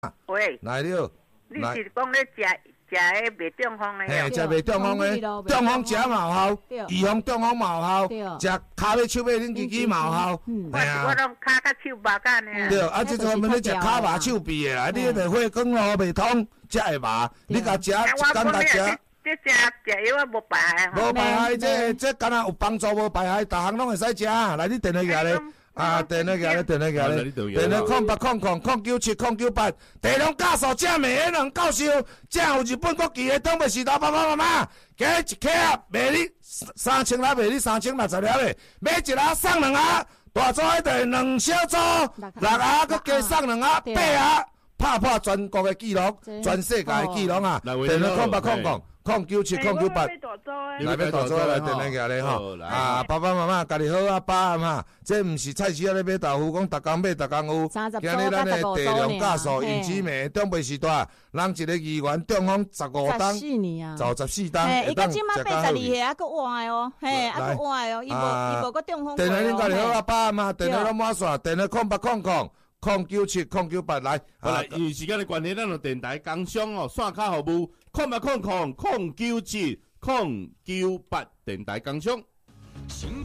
喂， 来了， 你是讲咧食迄袂中风的？ 嘿，食袂中风的，中风食嘛有效，预防中风嘛有效，食骹尾手尾恁支支嘛有效。 我拢骹甲手麻干呢。 对，啊，即阵要食骹麻手臂的啦，你迄个血管路袂通，才会麻。你甲食，敢甲食？ 这食药啊无排害。 无排害，这敢若有帮助无排害，逐项拢会使食。来，你电话举咧。啊，电话举咧，电话0800097098，地龙教授正美的两教授，正有日本国旗的东北时代爸爸妈妈，加一克啊，卖你3000来，卖你3060粒的，买一盒送2盒，大组迄个2小组6盒，佮加送2盒8盒，拍破全国的纪录，全世界的纪录啊！电话097098。来要大组来电话举咧吼，啊爸爸妈妈家己好啊爸嘛，这毋是菜市仔咧买豆腐，讲逐工买逐工有。今日咱的地龙教授尹子梅中北时代，人一个议员中风15档 14年啊， 就14档， 伊到即马82岁还佫活的哦，嘿，还佫活的哦，伊无佫中风过哦。 电话恁家己好啊爸嘛，电话拢满线，电话0800097098来。 好来，因为时间的关系，咱就电台工商哦，线卡服务0800097098电台工商。